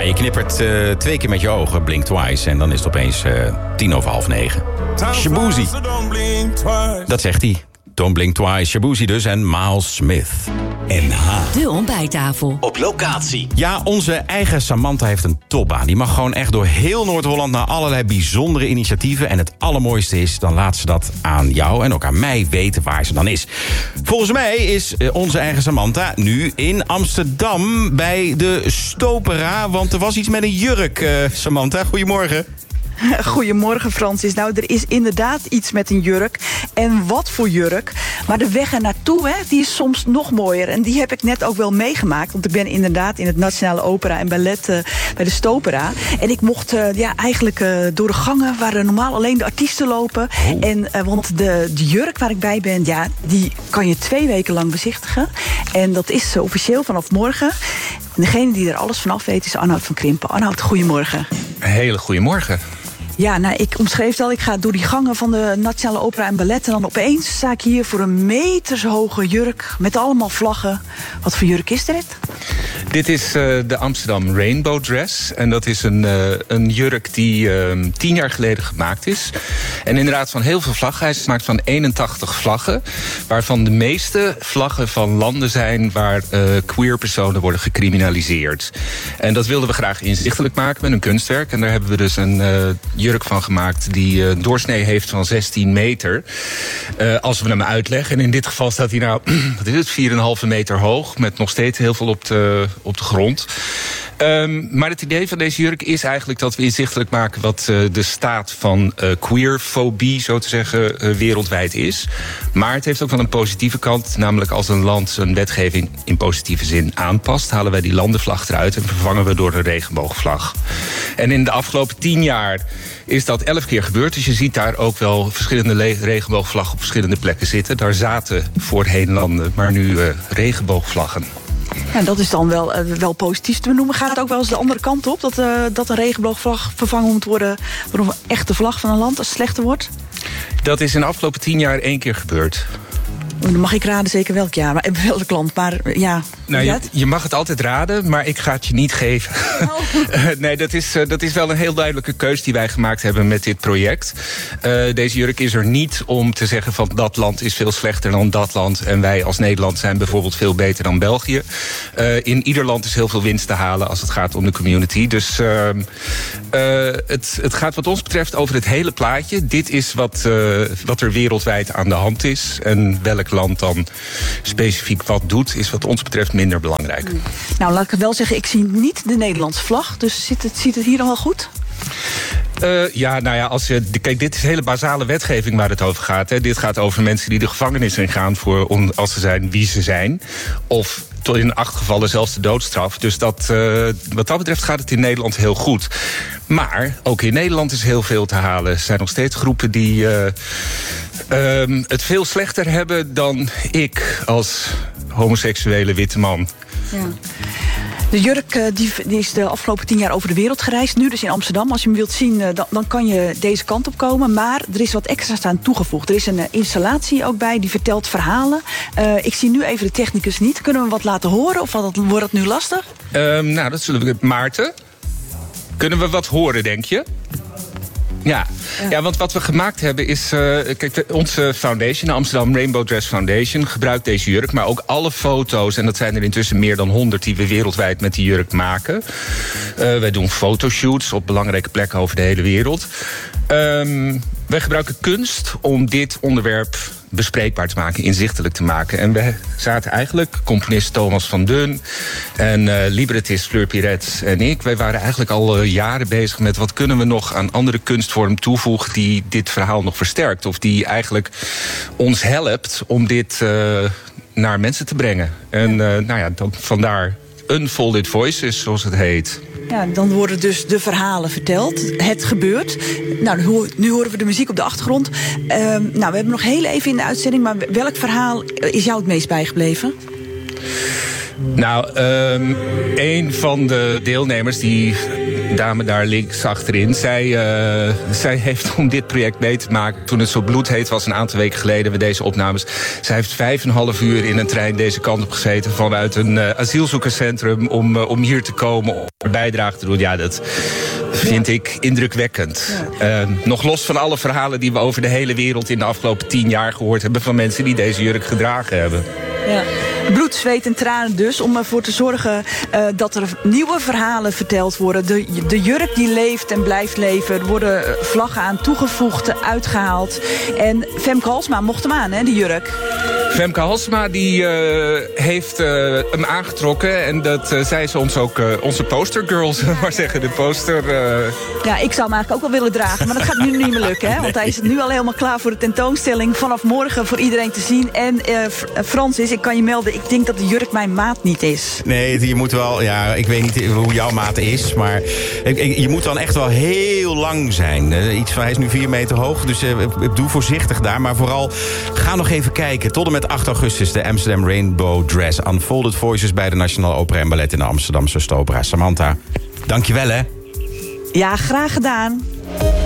je knippert 2 keer met je ogen, blink twice. En dan is het opeens 9:10. Shaboozey. Dat zegt hij. Don't Blink Twice, Shaboozey dus en Miles Smith. NH. De ontbijttafel. Op locatie. Ja, onze eigen Samantha heeft een topbaan. Die mag gewoon echt door heel Noord-Holland naar allerlei bijzondere initiatieven. En het allermooiste is, dan laat ze dat aan jou en ook aan mij weten waar ze dan is. Volgens mij is onze eigen Samantha nu in Amsterdam bij de Stopera. Want er was iets met een jurk. Samantha, goedemorgen. Goedemorgen, Francis. Nou, er is inderdaad iets met een jurk. En wat voor jurk. Maar de weg er naartoe, die is soms nog mooier. En die heb ik net ook wel meegemaakt. Want ik ben inderdaad in het Nationale Opera en Ballet bij de Stopera. En ik mocht eigenlijk door de gangen waar normaal alleen de artiesten lopen. Oh. En, want de jurk waar ik bij ben, die kan je 2 weken lang bezichtigen. En dat is officieel vanaf morgen. En degene die er alles vanaf weet is Arnoud van Krimpen. Arnoud, goedemorgen. Een hele goedemorgen. Ja, nou, ik omschreef het al. Ik ga door die gangen van de Nationale Opera en Ballet. En dan opeens sta ik hier voor een metershoge jurk met allemaal vlaggen. Wat voor jurk is dit? Dit is de Amsterdam Rainbow Dress. En dat is een jurk die 10 jaar geleden gemaakt is. En inderdaad van heel veel vlaggen. Hij is gemaakt van 81 vlaggen. Waarvan de meeste vlaggen van landen zijn waar queer personen worden gecriminaliseerd. En dat wilden we graag inzichtelijk maken met een kunstwerk. En daar hebben we dus een jurk van gemaakt die een doorsnee heeft van 16 meter. Als we hem uitleggen. En in dit geval staat hij nou, wat is het, 4,5 meter hoog. Met nog steeds heel veel op de grond. Maar het idee van deze jurk is eigenlijk dat we inzichtelijk maken wat de staat van queerfobie, zo te zeggen, wereldwijd is. Maar het heeft ook wel een positieve kant. Namelijk als een land zijn wetgeving in positieve zin aanpast, halen wij die landenvlag eruit en vervangen we door een regenboogvlag. En in de afgelopen 10 jaar is dat 11 keer gebeurd. Dus je ziet daar ook wel verschillende regenboogvlaggen op verschillende plekken zitten. Daar zaten voorheen landen, maar nu regenboogvlaggen. Ja, dat is dan wel positief te benoemen. Gaat het ook wel eens de andere kant op? Dat een regenboogvlag vervangen moet worden door een echte vlag van een land als het slechter wordt? Dat is in de afgelopen 10 jaar 1 keer gebeurd. Dan mag ik raden zeker welk jaar, maar welk land. Maar ja, nou, je mag het altijd raden, maar ik ga het je niet geven. Oh. Nee, dat is wel een heel duidelijke keus die wij gemaakt hebben met dit project. Deze jurk is er niet om te zeggen van dat land is veel slechter dan dat land en wij als Nederland zijn bijvoorbeeld veel beter dan België. In ieder land is heel veel winst te halen als het gaat om de community. Dus het gaat wat ons betreft over het hele plaatje. Dit is wat er wereldwijd aan de hand is. En welk land dan specifiek wat doet, is wat ons betreft minder belangrijk. Nou, laat ik wel zeggen, ik zie niet de Nederlandse vlag. Dus ziet het hier dan wel goed? Kijk, dit is hele basale wetgeving waar het over gaat. Hè. Dit gaat over mensen die de gevangenis ingaan als ze zijn wie ze zijn. Of tot in 8 gevallen zelfs de doodstraf. Dus wat dat betreft gaat het in Nederland heel goed. Maar ook in Nederland is heel veel te halen. Er zijn nog steeds groepen die het veel slechter hebben dan ik als homoseksuele witte man. Ja. De jurk die is de afgelopen 10 jaar over de wereld gereisd. Nu dus in Amsterdam. Als je hem wilt zien, dan kan je deze kant op komen. Maar er is wat extra's aan toegevoegd. Er is een installatie ook bij, die vertelt verhalen. Ik zie nu even de technicus niet. Kunnen we wat laten horen of wordt het nu lastig? Nou, dat zullen we... Maarten, kunnen we wat horen, denk je? Ja, want wat we gemaakt hebben is... kijk, onze foundation, de Amsterdam Rainbow Dress Foundation, gebruikt deze jurk. Maar ook alle foto's, en dat zijn er intussen meer dan 100... die we wereldwijd met die jurk maken. Wij doen fotoshoots op belangrijke plekken over de hele wereld. Wij gebruiken kunst om dit onderwerp bespreekbaar te maken, inzichtelijk te maken. En we zaten eigenlijk, componist Thomas van Deun en librettist Fleur Piret en ik, wij waren eigenlijk al jaren bezig met wat kunnen we nog aan andere kunstvorm toevoegen die dit verhaal nog versterkt. Of die eigenlijk ons helpt om dit naar mensen te brengen. En vandaar Unfolded Voices, zoals het heet. Ja, dan worden dus de verhalen verteld. Het gebeurt. Nou, nu horen we de muziek op de achtergrond. We hebben nog heel even in de uitzending, maar welk verhaal is jou het meest bijgebleven? Nou, een van de deelnemers die dame daar links achterin. Zij heeft om dit project mee te maken, toen het zo bloedheet was een aantal weken geleden met deze opnames. Zij heeft 5,5 uur in een trein deze kant op gezeten vanuit een asielzoekerscentrum om hier te komen, om een bijdrage te doen. Ja, dat vind ik indrukwekkend. Ja. Nog los van alle verhalen die we over de hele wereld in de afgelopen 10 jaar gehoord hebben van mensen die deze jurk gedragen hebben. Ja. Bloed, zweet en tranen dus, om ervoor te zorgen dat er nieuwe verhalen verteld worden. De jurk die leeft en blijft leven. Er worden vlaggen aan toegevoegd, uitgehaald. En Femke Halsema mocht hem aan, hè, die jurk. Femke Halsema die heeft hem aangetrokken. En dat zei ze ons ook, onze postergirl, zullen we maar zeggen. De poster... Ja, ik zou hem eigenlijk ook wel willen dragen. Maar dat gaat nu niet meer lukken, hè? Want hij is nu al helemaal klaar voor de tentoonstelling. Vanaf morgen voor iedereen te zien. En Francis, ik kan je melden, ik denk dat de jurk mijn maat niet is. Nee, je moet wel... Ja, ik weet niet hoe jouw maat is. Maar je moet dan echt wel heel lang zijn. Hij is nu 4 meter hoog. Dus doe voorzichtig daar. Maar vooral, ga nog even kijken. Tot en met 8 augustus de Amsterdam Rainbow Dress. Unfolded Voices bij de Nationale Opera en Ballet in de Amsterdamse Stopera. Samantha, dank je wel, hè? Ja, graag gedaan.